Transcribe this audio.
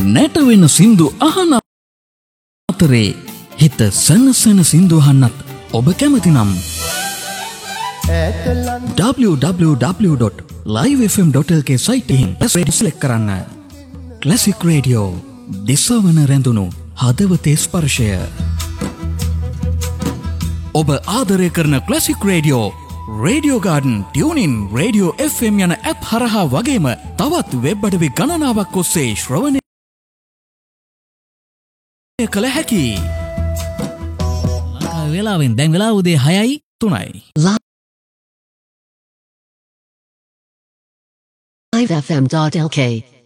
නැටවෙන සින්දු අහන අතරේ හිත සනසන සින්දු අහන්නත් ඔබ කැමති නම් www.livefm.lk සයිට් එකෙන් සිලෙක්ට් කරන්න. ක්ලාසික් රේඩියෝ දිසවන රැඳුණු හදවතේ ස්පර්ශය. ඔබ ආදරය කරන classic radio radio garden tuning radio FM යන ඇප් හරහා වගේම තවත් වෙබ් අඩවි ගණනාවක් ඔස්සේ ශ්‍රවණය කළ හැකි. වෙලාවෙන් දැන් වෙලා උදේ 6:03. livefm.lk